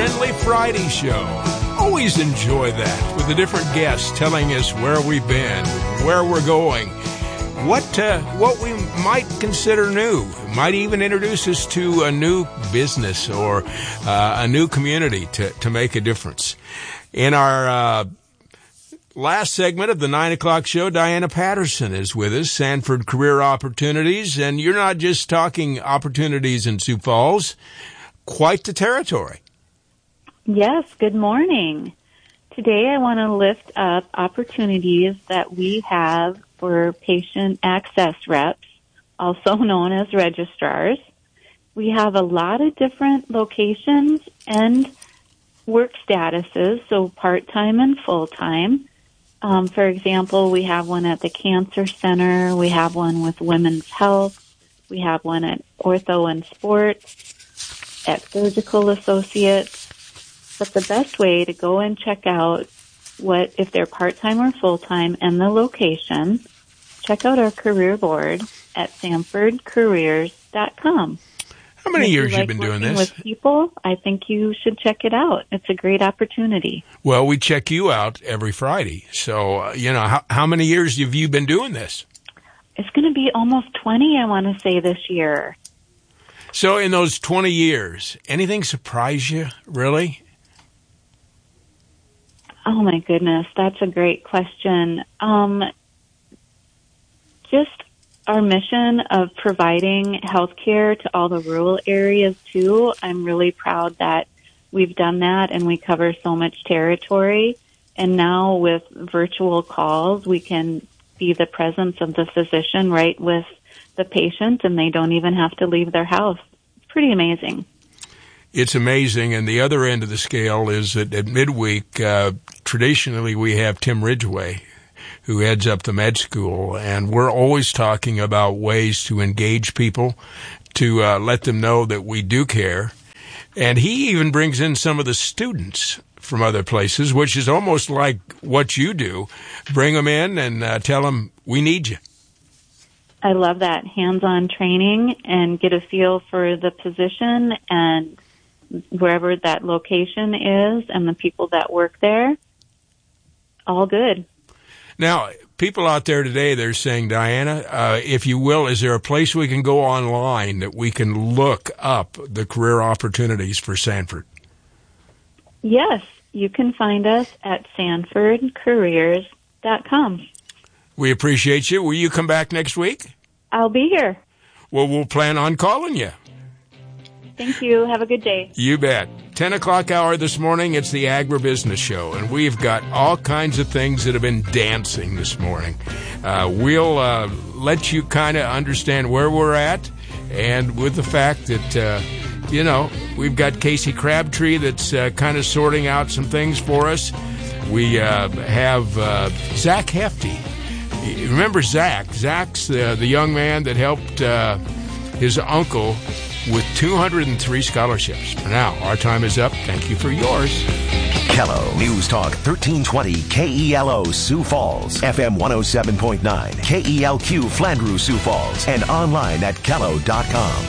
friendly Friday show. Always enjoy that with a different guest telling us where we've been, where we're going, what we might consider new. Might even introduce us to a new business or a new community to make a difference. In our last segment of the 9 o'clock show, Diana Patterson is with us, Sanford Career Opportunities, and you're not just talking opportunities in Sioux Falls, quite the territory. Yes, good morning. Today I want to lift up opportunities that we have for patient access reps, also known as registrars. We have a lot of different locations and work statuses, so part-time and full-time. For example, we have one at the Cancer Center, we have one with Women's Health, we have one at Ortho and Sports, at Surgical Associates. But the best way to go and check out what, if they're part-time or full-time and the location, check out our career board at sanfordcareers.com. How many years have you been doing this? With people, I think you should check it out. It's a great opportunity. Well, we check you out every Friday. So, how many years have you been doing this? It's going to be almost 20, I want to say, this year. So in those 20 years, anything surprise you, really? Oh, my goodness. That's a great question. Just our mission of providing health care to all the rural areas, too. I'm really proud that we've done that, and we cover so much territory. And now with virtual calls, we can be the presence of the physician right with the patient, and they don't even have to leave their house. It's pretty amazing. It's amazing, and the other end of the scale is that at midweek, traditionally we have Tim Ridgway, who heads up the med school, and we're always talking about ways to engage people, to let them know that we do care. And he even brings in some of the students from other places, which is almost like what you do. Bring them in and tell them, we need you. I love that hands-on training and get a feel for the position and wherever that location is and the people that work there. All good. Now, people out there today, they're saying, Diana, if you will, is there a place we can go online that we can look up the career opportunities for Sanford? Yes, you can find us at sanfordcareers.com. We appreciate you. Will you come back next week? I'll be here. Well, we'll plan on calling you. Thank you. Have a good day. You bet. 10 o'clock hour this morning, it's the Agribusiness Show, and we've got all kinds of things that have been dancing this morning. We'll let you kind of understand where we're at, and with the fact that, we've got Casey Crabtree that's kind of sorting out some things for us. We have Zach Hefty. Remember Zach? Zach's the young man that helped his uncle with 203 scholarships. For now, our time is up. Thank you for yours. Kello News Talk 1320 KELO Sioux Falls, FM 107.9 KELQ Flandreau Sioux Falls, and online at kello.com.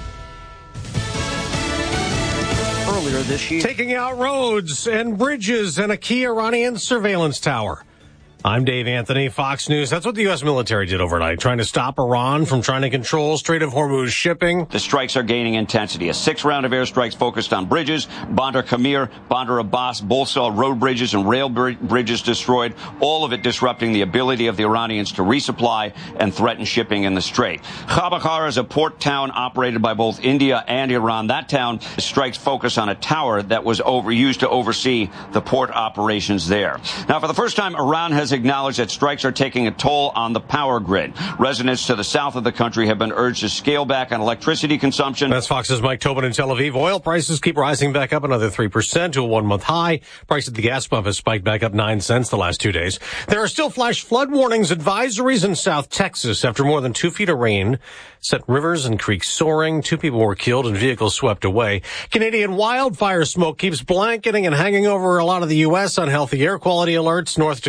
Earlier this year, taking out roads and bridges and a key Iranian surveillance tower. I'm Dave Anthony, Fox News. That's what the U.S. military did overnight, trying to stop Iran from trying to control Strait of Hormuz shipping. The strikes are gaining intensity. A 6th round of airstrikes focused on bridges. Bandar Kamir, Bandar Abbas both saw road bridges and rail bridges destroyed, all of it disrupting the ability of the Iranians to resupply and threaten shipping in the strait. Khabakar is a port town operated by both India and Iran. That town, strikes focus on a tower that was used to oversee the port operations there. Now, for the first time, Iran has acknowledged that strikes are taking a toll on the power grid. Residents to the south of the country have been urged to scale back on electricity consumption. That's Fox's Mike Tobin in Tel Aviv. Oil prices keep rising back up another 3% to a one-month high. Price at the gas pump has spiked back up 9 cents the last 2 days. There are still flash flood warnings, advisories in South Texas after more than 2 feet of rain set rivers and creeks soaring. 2 people were killed and vehicles swept away. Canadian wildfire smoke keeps blanketing and hanging over a lot of the U.S. Unhealthy air quality alerts. North Dakota to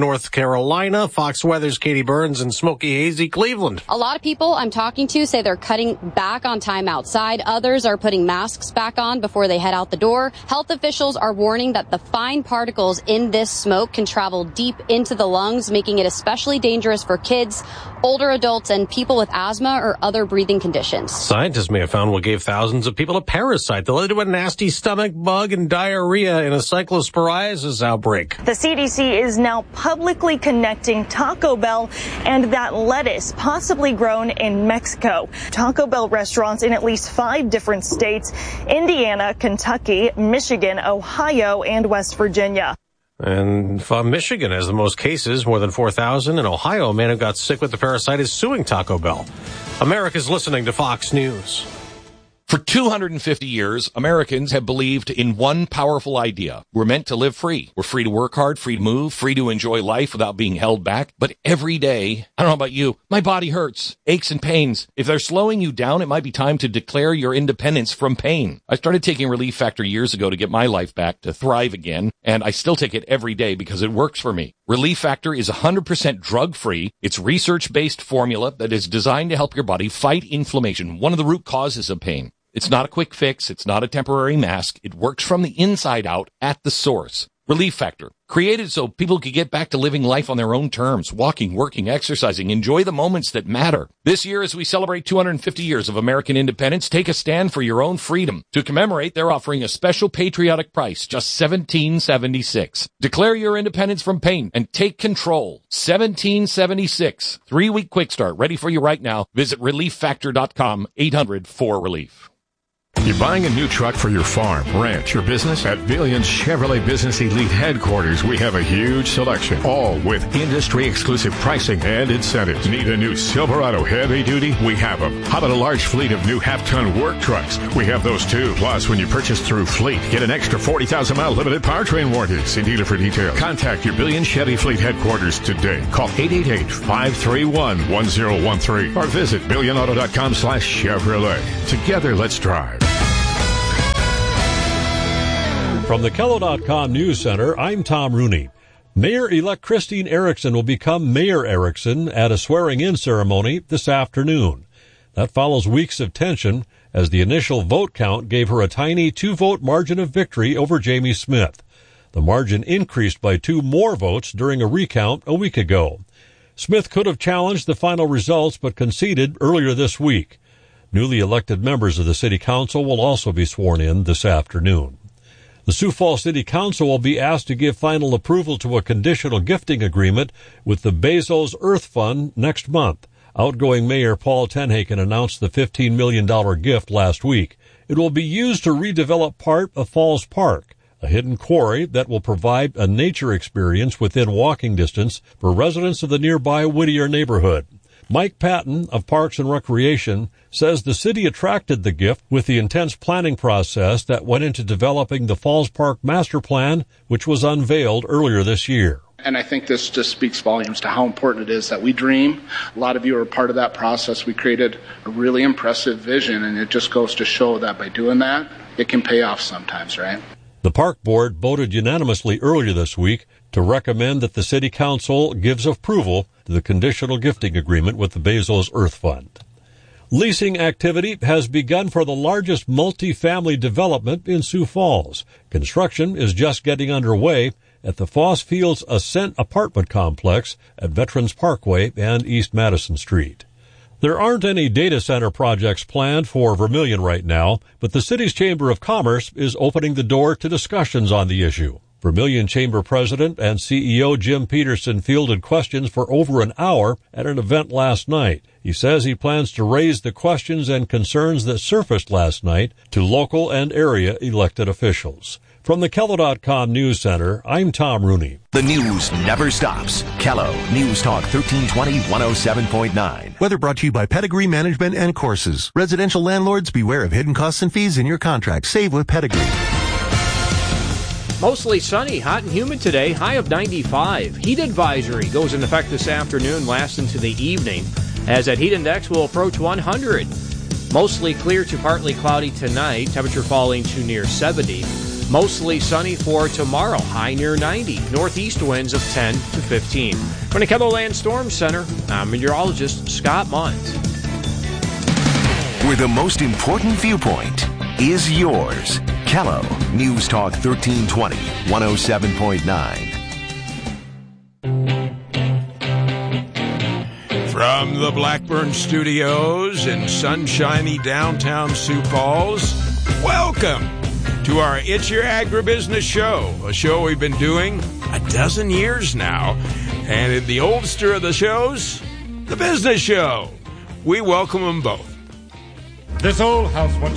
North Carolina. Fox Weather's Katie Burns in smoky, hazy Cleveland. A lot of people I'm talking to say they're cutting back on time outside. Others are putting masks back on before they head out the door. Health officials are warning that the fine particles in this smoke can travel deep into the lungs, making it especially dangerous for kids, older adults, and people with asthma or other breathing conditions. Scientists may have found what gave thousands of people a parasite that led to a nasty stomach bug and diarrhea in a cyclosporiasis outbreak. The CDC is now publicly connecting Taco Bell and that lettuce possibly grown in Mexico. Taco Bell restaurants in at least 5 different states: Indiana, Kentucky, Michigan, Ohio, and West Virginia. And Michigan has the most cases, more than 4,000. In Ohio, a man who got sick with the parasite is suing Taco Bell. America's listening to Fox News. For 250 years, Americans have believed in one powerful idea. We're meant to live free. We're free to work hard, free to move, free to enjoy life without being held back. But every day, I don't know about you, my body hurts, aches and pains. If they're slowing you down, it might be time to declare your independence from pain. I started taking Relief Factor years ago to get my life back, to thrive again, and I still take it every day because it works for me. Relief Factor is 100% drug-free. It's research-based formula that is designed to help your body fight inflammation, one of the root causes of pain. It's not a quick fix. It's not a temporary mask. It works from the inside out at the source. Relief Factor, created so people could get back to living life on their own terms, walking, working, exercising, enjoy the moments that matter. This year, as we celebrate 250 years of American independence, take a stand for your own freedom. To commemorate, they're offering a special patriotic price, just $17.76. Declare your independence from pain and take control. $17.76. 3-week quick start, ready for you right now. Visit ReliefFactor.com, 800-4RELIEF. You're buying a new truck for your farm, ranch, or business? At Billions Chevrolet Business Elite Headquarters, we have a huge selection, all with industry-exclusive pricing and incentives. Need a new Silverado heavy duty? We have them. How about a large fleet of new half-ton work trucks? We have those too. Plus, when you purchase through Fleet, get an extra 40,000-mile limited powertrain warranty. See dealer for details. Contact your Billions Chevy Fleet Headquarters today. Call 888-531-1013 or visit billionauto.com/Chevrolet. Together, let's drive. From the Kello.com News Center, I'm Tom Rooney. Mayor-elect Christine Erickson will become Mayor Erickson at a swearing-in ceremony this afternoon. That follows weeks of tension as the initial vote count gave her a tiny 2-vote margin of victory over Jamie Smith. The margin increased by 2 more votes during a recount a week ago. Smith could have challenged the final results but conceded earlier this week. Newly elected members of the City Council will also be sworn in this afternoon. The Sioux Falls City Council will be asked to give final approval to a conditional gifting agreement with the Bezos Earth Fund next month. Outgoing Mayor Paul Tenhaken announced the $15 million gift last week. It will be used to redevelop part of Falls Park, a hidden quarry that will provide a nature experience within walking distance for residents of the nearby Whittier neighborhood. Mike Patton of Parks and Recreation says the city attracted the gift with the intense planning process that went into developing the Falls Park Master Plan, which was unveiled earlier this year. And I think this just speaks volumes to how important it is that we dream. A lot of you are part of that process. We created a really impressive vision, and it just goes to show that by doing that, it can pay off sometimes, right? The Park Board voted unanimously earlier this week to recommend that the City Council gives approval to the conditional gifting agreement with the Bezos Earth Fund. Leasing activity has begun for the largest multi-family development in Sioux Falls. Construction is just getting underway at the Foss Fields Ascent apartment complex at Veterans Parkway and East Madison Street. There aren't any data center projects planned for Vermilion right now, but the city's Chamber of Commerce is opening the door to discussions on the issue. Vermilion Chamber President and CEO Jim Peterson fielded questions for over an hour at an event last night. He says he plans to raise the questions and concerns that surfaced last night to local and area elected officials. From the Kello.com News Center, I'm Tom Rooney. The news never stops. Kello News Talk 1320 107.9. Weather brought to you by Pedigree Management and Courses. Residential landlords, beware of hidden costs and fees in your contract. Save with Pedigree. Mostly sunny, hot and humid today, high of 95. Heat advisory goes into effect this afternoon, lasts into the evening, as that heat index will approach 100. Mostly clear to partly cloudy tonight, temperature falling to near 70. Mostly sunny for tomorrow, high near 90. Northeast winds of 10 to 15. From the KELOLAND Storm Center, I'm meteorologist Scott Munt. Where the most important viewpoint is yours. KELO News Talk 1320, 107.9. From the Blackburn Studios in sunshiny downtown Sioux Falls, welcome to our It's Your Agribusiness Show, a show we've been doing a dozen years now. And in the oldster of the shows, the Business Show. We welcome them both. This old house once